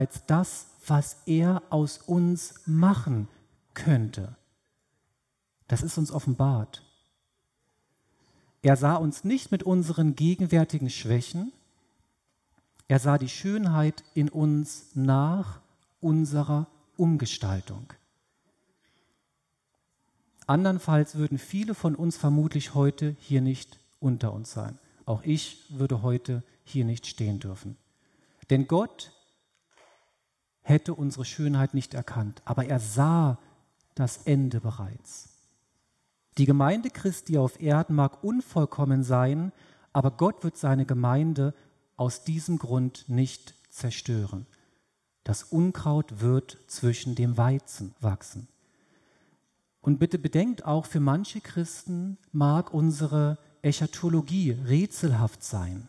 als das, was er aus uns machen könnte. Das ist uns offenbart. Er sah uns nicht mit unseren gegenwärtigen Schwächen, er sah die Schönheit in uns nach unserer Umgestaltung. Andernfalls würden viele von uns vermutlich heute hier nicht unter uns sein. Auch ich würde heute hier nicht stehen dürfen. Denn Gott hätte unsere Schönheit nicht erkannt, aber er sah das Ende bereits. Die Gemeinde Christi auf Erden mag unvollkommen sein, aber Gott wird seine Gemeinde aus diesem Grund nicht zerstören. Das Unkraut wird zwischen dem Weizen wachsen. Und bitte bedenkt auch, für manche Christen mag unsere Eschatologie rätselhaft sein.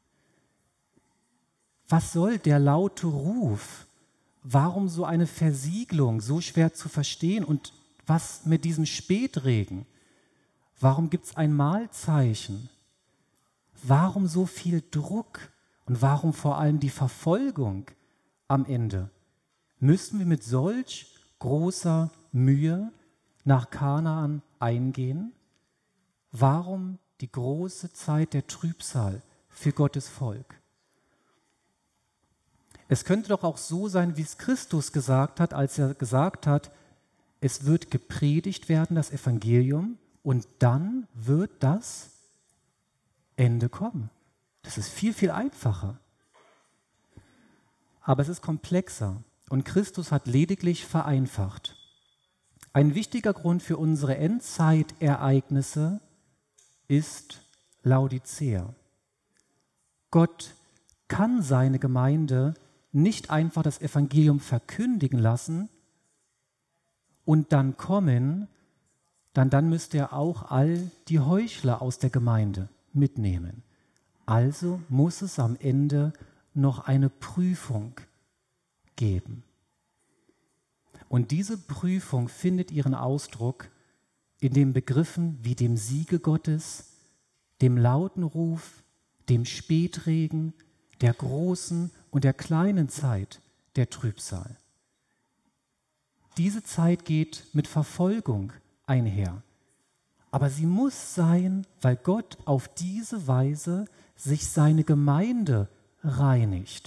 Was soll der laute Ruf? Warum so eine Versiegelung, so schwer zu verstehen? Und was mit diesem Spätregen? Warum gibt es ein Mahlzeichen? Warum so viel Druck? Und warum vor allem die Verfolgung am Ende? Müssen wir mit solch großer Mühe nach Kanaan eingehen? Warum die große Zeit der Trübsal für Gottes Volk? Es könnte doch auch so sein, wie es Christus gesagt hat, als er gesagt hat, es wird gepredigt werden, das Evangelium, und dann wird das Ende kommen. Das ist viel, viel einfacher. Aber es ist komplexer und Christus hat lediglich vereinfacht. Ein wichtiger Grund für unsere Endzeitereignisse ist Laodicea. Gott kann seine Gemeinde nicht einfach das Evangelium verkündigen lassen und dann kommen, dann müsste er auch all die Heuchler aus der Gemeinde mitnehmen. Also muss es am Ende noch eine Prüfung geben. Und diese Prüfung findet ihren Ausdruck in den Begriffen wie dem Siege Gottes, dem lauten Ruf, dem Spätregen, der großen und der kleinen Zeit der Trübsal. Diese Zeit geht mit Verfolgung einher. Aber sie muss sein, weil Gott auf diese Weise sich seine Gemeinde reinigt.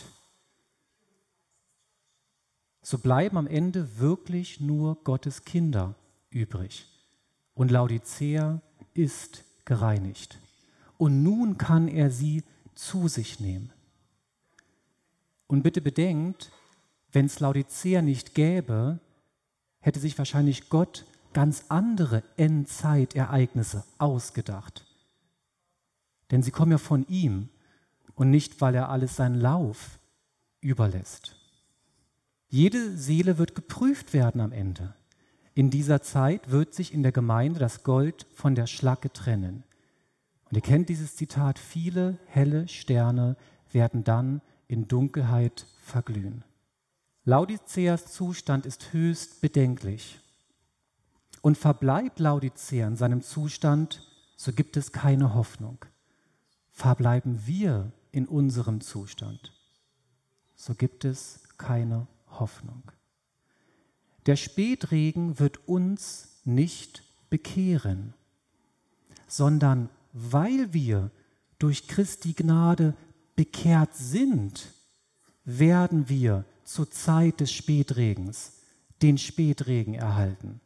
So bleiben am Ende wirklich nur Gottes Kinder übrig. Und Laodicea ist gereinigt. Und nun kann er sie zu sich nehmen. Und bitte bedenkt, wenn es Laodicea nicht gäbe, hätte sich wahrscheinlich Gott ganz andere Endzeitereignisse ausgedacht. Denn sie kommen ja von ihm und nicht, weil er alles seinen Lauf überlässt. Jede Seele wird geprüft werden am Ende. In dieser Zeit wird sich in der Gemeinde das Gold von der Schlacke trennen. Und ihr kennt dieses Zitat, viele helle Sterne werden dann in Dunkelheit verglühen. Laodiceas Zustand ist höchst bedenklich. Und verbleibt Laodicea in seinem Zustand, so gibt es keine Hoffnung. Verbleiben wir in unserem Zustand, so gibt es keine Hoffnung. Der Spätregen wird uns nicht bekehren, sondern weil wir durch Christi Gnade bekehrt sind, werden wir zur Zeit des Spätregens den Spätregen erhalten.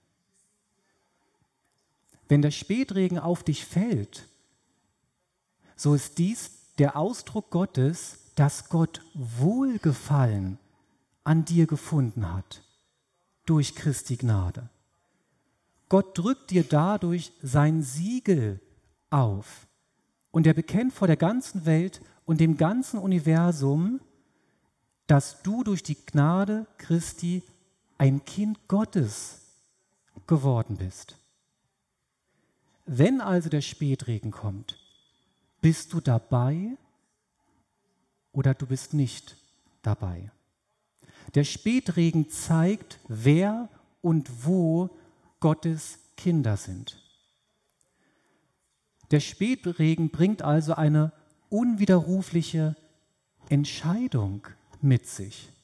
Wenn der Spätregen auf dich fällt, so ist dies der Ausdruck Gottes, dass Gott Wohlgefallen an dir gefunden hat durch Christi Gnade. Gott drückt dir dadurch sein Siegel auf und er bekennt vor der ganzen Welt und dem ganzen Universum, dass du durch die Gnade Christi ein Kind Gottes geworden bist. Wenn also der Spätregen kommt, bist du dabei oder du bist nicht dabei. Der Spätregen zeigt, wer und wo Gottes Kinder sind. Der Spätregen bringt also eine unwiderrufliche Entscheidung mit sich.